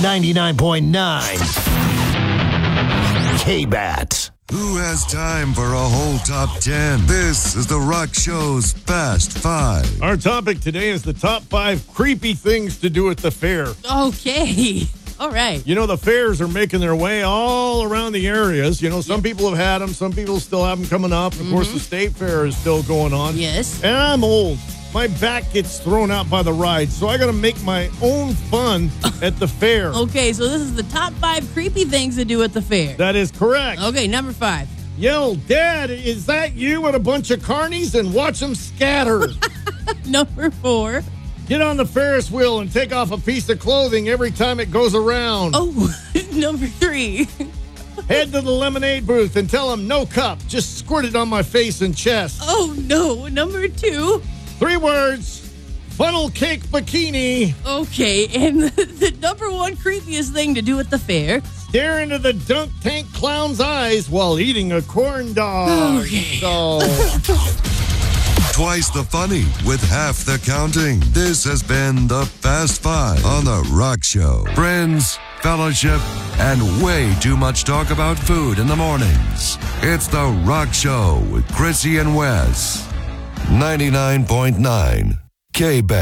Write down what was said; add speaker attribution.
Speaker 1: 99.9 K-Bat.
Speaker 2: Who has time for a whole top 10? This is the Rock Show's Fast Five.
Speaker 3: Our topic today is the top 5 creepy things to do at the fair.
Speaker 4: Okay. All right.
Speaker 3: You know, the fairs are making their way all around the areas. You know, some people have had them. Some people still have them coming up. Of course, the state fair is still going on.
Speaker 4: Yes.
Speaker 3: And I'm old. My back gets thrown out by the ride, so I got to make my own fun at the fair.
Speaker 4: Okay, so this is the top 5 creepy things to do at the fair.
Speaker 3: That is correct.
Speaker 4: Okay, number 5.
Speaker 3: Yell, Dad, is that you and a bunch of carnies? And watch them scatter.
Speaker 4: Number 4.
Speaker 3: Get on the Ferris wheel and take off a piece of clothing every time it goes around.
Speaker 4: Oh, number 3.
Speaker 3: Head to the lemonade booth and tell them no cup. Just squirt it on my face and chest.
Speaker 4: Oh, no. Number 2.
Speaker 3: 3 words. Funnel cake bikini.
Speaker 4: Okay, and the number 1 creepiest thing to do at the fair.
Speaker 3: Stare into the dunk tank clown's eyes while eating a corn dog.
Speaker 4: Okay.
Speaker 3: So,
Speaker 2: Twice the funny with half the counting. This has been the Fast Five on the Rock Show. Friends, fellowship, and way too much talk about food in the mornings. It's the Rock Show with Chrissy and Wes. 99.9 K-Bet.